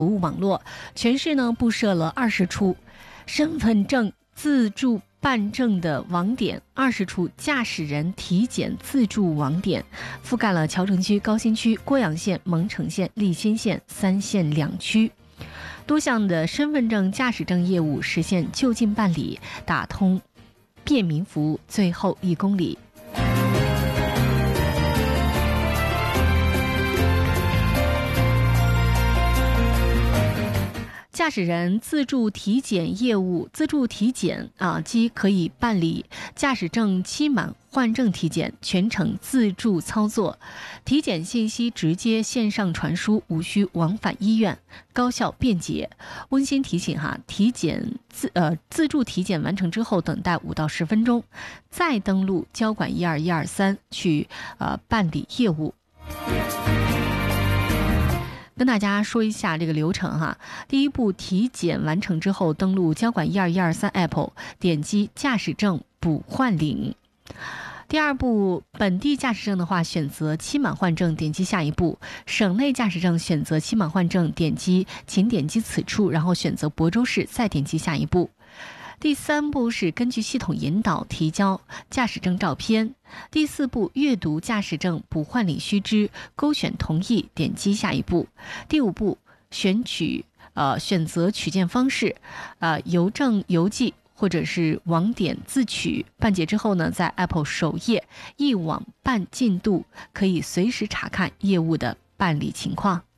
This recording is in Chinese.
服务网络，全市呢布设了20处身份证自助办证的网点，20处驾驶人体检自助网点，覆盖了谯城区、高新区、郭阳县、蒙城县、利辛县3县2区。多项的身份证、驾驶证业务实现就近办理，打通便民服务最后1公里。驾驶人自助体检业务，自助体检即可以办理驾驶证期满换证体检，全程自助操作，体检信息直接线上传输，无需往返医院，高效便捷。温馨提醒体检自助体检完成之后，等待5到10分钟，再登录交管12123去办理业务。跟大家说一下这个流程第一步，体检完成之后，登录交管12123 App， 点击驾驶证补换领。第二步，本地驾驶证的话，选择期满换证，点击下一步；省内驾驶证选择期满换证，请点击此处，然后选择亳州市，再点击下一步。第三步是根据系统引导提交驾驶证照片。第四步，阅读驾驶证补换领须知，勾选同意，点击下一步。第五步，选择取件方式，邮政、邮寄或者是网点自取。办结之后呢，在 Apple 首页一网办进度，可以随时查看业务的办理情况。